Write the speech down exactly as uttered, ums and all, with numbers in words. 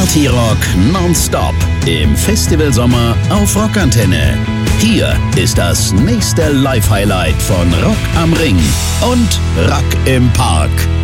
Partyrock nonstop im Festivalsommer auf Rockantenne. Hier ist das nächste Live-Highlight von Rock am Ring und Rock im Park.